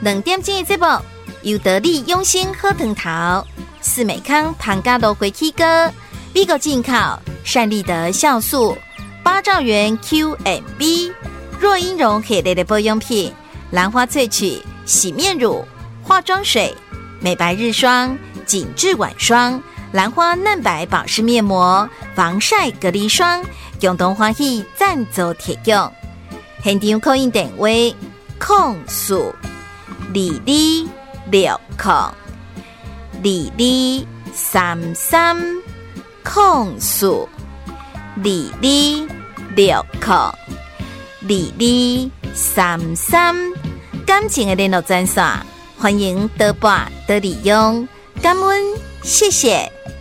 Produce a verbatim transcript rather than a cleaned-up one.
两点钟的节目，由得力用心喝藤桃、四美康庞嘎罗回 K 歌、美国进口善利德酵素、八兆元 Q M B、若英绒系列的保养品、兰花萃取洗面乳、化妆水、美白日霜、紧致晚霜、兰花嫩白保湿面膜、防晒隔离霜，共同欢喜赞助提供。现场扣印电话：空数二二六空二二三三空数二二六空二二三三。感情的联络专线，欢迎多拨多利用，感恩，谢谢。